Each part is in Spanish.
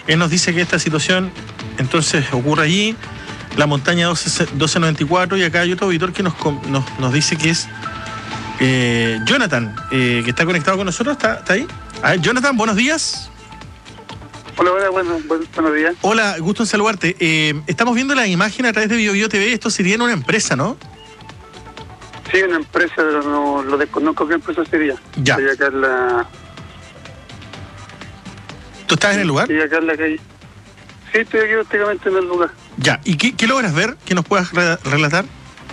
Él nos dice que esta situación entonces ocurre allí, la montaña 1294, y acá hay otro auditor que nos dice que es Jonathan, que está conectado con nosotros. ¿Está ahí? A ver, Jonathan, buenos días. Hola, buenos días. Hola, gusto en saludarte. Estamos viendo la imagen a través de BioBio TV. Esto sería en una empresa, ¿no? Sí, una empresa, pero no lo desconozco qué empresa sería. Ya. Estoy acá en la... ¿Tú estás en el lugar? Estoy acá en la calle. Sí, estoy aquí prácticamente en el lugar. Ya. ¿Y qué logras ver? ¿Qué nos puedas relatar?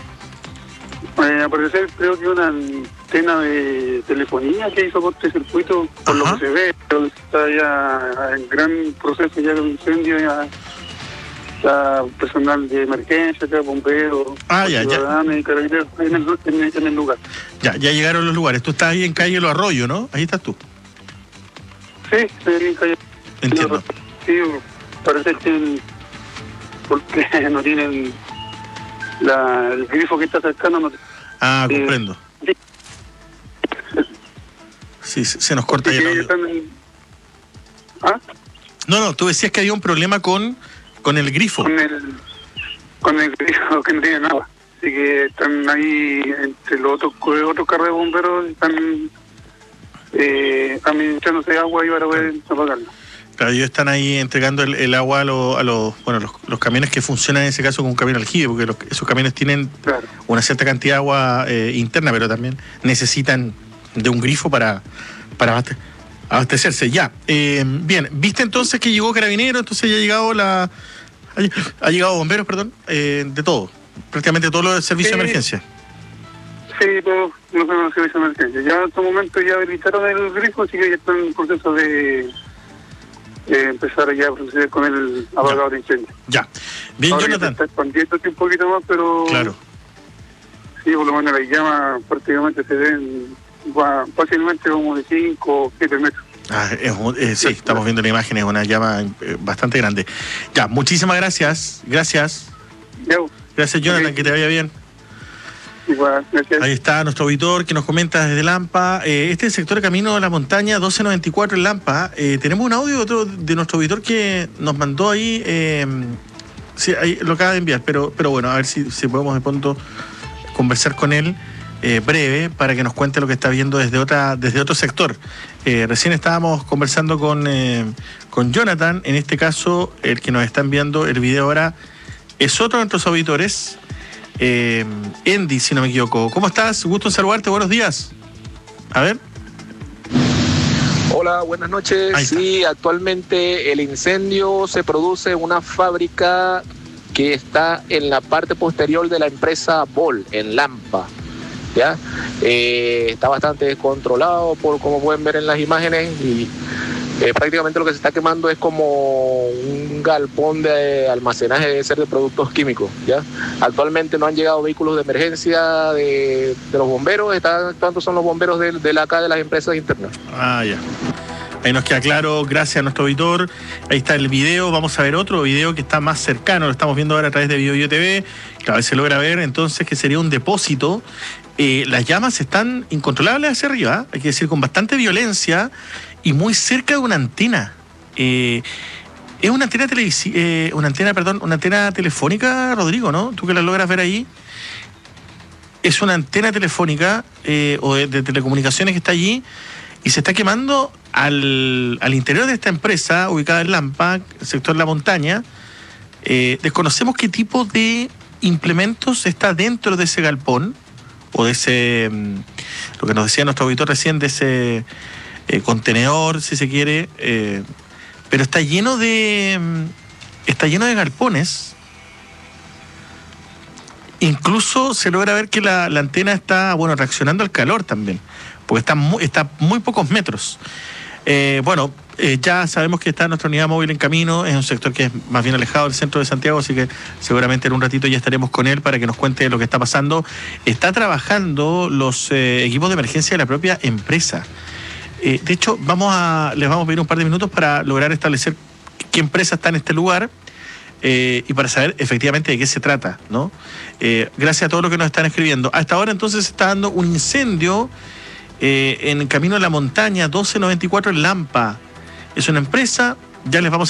Al parecer creo que una antena de telefonía que hizo cortocircuito, por lo que se ve, pero está ya en gran proceso ya de incendio, ya está personal de emergencia, ya bomberos, ciudadanos y carabineros en el lugar. Ya llegaron los lugares. Tú estás ahí en calle Los Arroyos, ¿no? Ahí estás tú. Sí, estoy ahí en calle. Entiendo. Sí, parece que porque no tienen el grifo que está cercano. No, comprendo. Sí, se nos corta ya el audio. No, tú decías que había un problema con el grifo. Con el grifo que no tiene nada. Así que están ahí entre los otros carros de bomberos, están administrándose agua y para poder apagarlo. Claro, ellos están ahí entregando el agua a los camiones que funcionan en ese caso como un camión aljibe, porque esos camiones tienen una cierta cantidad de agua interna, pero también necesitan de un grifo para abastecerse. Ya, bien, ¿viste entonces que llegó Carabinero? Entonces ya ha llegado bomberos, de todo, prácticamente todo lo del servicio de emergencia. Sí, todos los servicios de emergencia. Ya en estos momentos ya habilitaron el grifo, así que ya están en proceso de empezar ya a proceder con el apagador de incendio. Ya. Bien, ahora Jonathan. Está expandiendo un poquito más, pero... Claro. Sí, por lo menos las llamas prácticamente se ven fácilmente como de 5 o 7 metros. Sí, estamos viendo la imagen, es una llama bastante grande. Ya, muchísimas gracias. Gracias. Gracias, Jonathan, que te vaya bien. Igual, gracias. Ahí está nuestro auditor que nos comenta desde Lampa. Este es el sector de Camino de la Montaña 1294 en Lampa. Tenemos un audio de nuestro auditor que nos mandó ahí. Sí, ahí lo acaba de enviar, pero bueno, a ver si podemos de pronto conversar con él breve para que nos cuente lo que está viendo desde otro sector. Recién estábamos conversando con Jonathan. En este caso, el que nos está enviando el video ahora es otro de nuestros auditores. Andy, si no me equivoco. ¿Cómo estás? Gusto en saludarte, buenos días. A ver. Hola, buenas noches. Sí, actualmente el incendio se produce en una fábrica que está en la parte posterior de la empresa Bol, en Lampa. ¿Ya? Está bastante descontrolado, como pueden ver en las imágenes, y prácticamente lo que se está quemando es como un galpón de almacenaje, debe ser de productos químicos, ¿ya? Actualmente no han llegado vehículos de emergencia de los bomberos, están actuando son los bomberos de las empresas internas. Ya. Ahí nos queda claro, gracias a nuestro auditor. Ahí está el video, vamos a ver otro video que está más cercano, lo estamos viendo ahora a través de BioBio TV. Claro, se logra ver entonces que sería un depósito. Las llamas están incontrolables hacia arriba, hay que decir, con bastante violencia y muy cerca de una antena. Es una antena una antena telefónica, Rodrigo, ¿no? Tú que la logras ver ahí. Es una antena telefónica o de telecomunicaciones que está allí y se está quemando al interior de esta empresa ubicada en Lampa, el sector de la montaña. Desconocemos qué tipo de implementos está dentro de ese galpón o de ese, lo que nos decía nuestro auditor recién, de ese contenedor, si se quiere, pero está lleno de galpones. Incluso se logra ver que la antena está, reaccionando al calor también, porque está muy pocos metros. Ya sabemos que está nuestra unidad móvil en camino, es un sector que es más bien alejado del centro de Santiago, así que seguramente en un ratito ya estaremos con él para que nos cuente lo que está pasando. Está trabajando los equipos de emergencia de la propia empresa. De hecho, les vamos a pedir un par de minutos para lograr establecer qué empresa está en este lugar y para saber efectivamente de qué se trata, ¿no? Gracias a todos los que nos están escribiendo. Hasta ahora entonces se está dando un incendio en el Camino de la Montaña 1294 en Lampa. Es una empresa, ya les vamos